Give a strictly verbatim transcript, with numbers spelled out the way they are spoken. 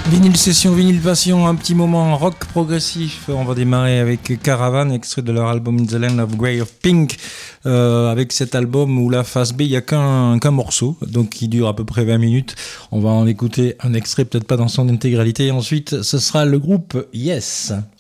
Vinyle Session, Vinyle Passion, un petit moment rock progressif. On va démarrer avec Caravan, extrait de leur album In the Land of Grey of Pink. Euh, avec cet album où la face B, il n'y a qu'un, qu'un morceau, donc qui dure à peu près vingt minutes. On va en écouter un extrait, peut-être pas dans son intégralité. Et ensuite, ce sera le groupe Yes.